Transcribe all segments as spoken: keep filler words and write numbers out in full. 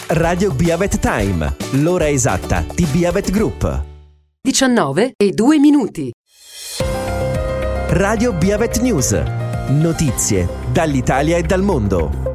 Radio Beavet Time, l'ora esatta di Beavet Group. diciannove e due minuti. Radio Beavet News, notizie dall'Italia e dal mondo.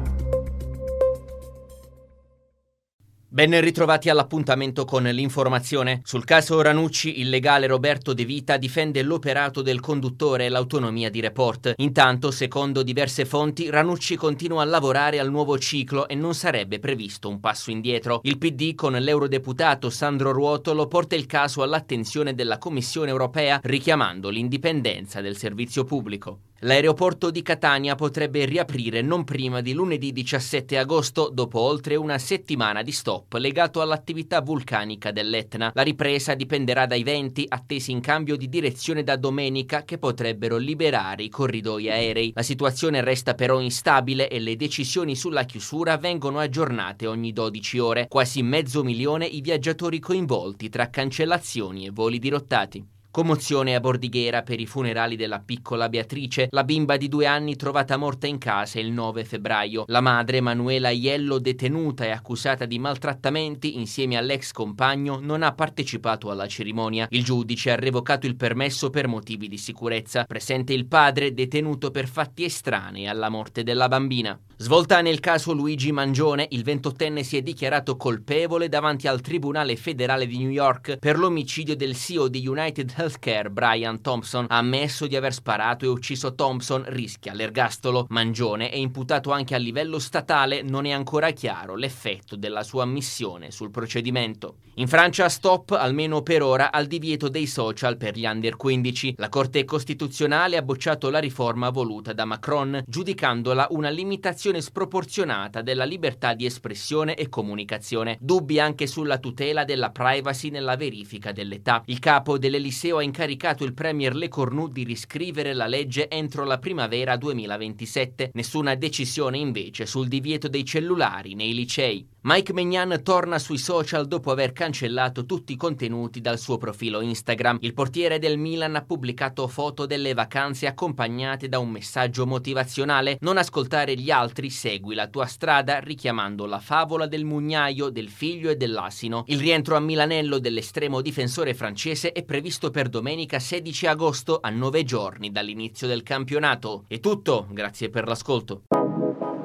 Ben ritrovati all'appuntamento con l'informazione. Sul caso Ranucci, il legale Roberto De Vita difende l'operato del conduttore e l'autonomia di Report. Intanto, secondo diverse fonti, Ranucci continua a lavorare al nuovo ciclo e non sarebbe previsto un passo indietro. Il P D, con l'eurodeputato Sandro Ruotolo, porta il caso all'attenzione della Commissione europea, richiamando l'indipendenza del servizio pubblico. L'aeroporto di Catania potrebbe riaprire non prima di lunedì diciassette agosto, dopo oltre una settimana di stop legato all'attività vulcanica dell'Etna. La ripresa dipenderà dai venti attesi in cambio di direzione da domenica, che potrebbero liberare i corridoi aerei. La situazione resta però instabile e le decisioni sulla chiusura vengono aggiornate ogni dodici ore. Quasi mezzo milione i viaggiatori coinvolti tra cancellazioni e voli dirottati. Commozione a Bordighera per i funerali della piccola Beatrice, la bimba di due anni trovata morta in casa il nove febbraio. La madre, Manuela Aiello, detenuta e accusata di maltrattamenti insieme all'ex compagno, non ha partecipato alla cerimonia. Il giudice ha revocato il permesso per motivi di sicurezza. Presente il padre, detenuto per fatti estranei alla morte della bambina. Svolta nel caso Luigi Mangione, il ventottenne si è dichiarato colpevole davanti al Tribunale federale di New York per l'omicidio del C E O di United Healthcare, Brian Thompson. Ha ammesso di aver sparato e ucciso Thompson, rischia l'ergastolo. Mangione è imputato anche a livello statale, non è ancora chiaro l'effetto della sua ammissione sul procedimento. In Francia stop, almeno per ora, al divieto dei social per gli under quindici. La Corte Costituzionale ha bocciato la riforma voluta da Macron, giudicandola una limitazione sproporzionata della libertà di espressione e comunicazione. Dubbi anche sulla tutela della privacy nella verifica dell'età. Il capo dell'Eliseo ha incaricato il premier Lecornu di riscrivere la legge entro la primavera duemilaventisette. Nessuna decisione invece sul divieto dei cellulari nei licei. Mike Maignan torna sui social dopo aver cancellato tutti i contenuti dal suo profilo Instagram. Il portiere del Milan ha pubblicato foto delle vacanze accompagnate da un messaggio motivazionale: non ascoltare gli altri, segui la tua strada, richiamando la favola del mugnaio, del figlio e dell'asino. Il rientro a Milanello dell'estremo difensore francese è previsto per domenica sedici agosto, a nove giorni dall'inizio del campionato. È tutto, grazie per l'ascolto.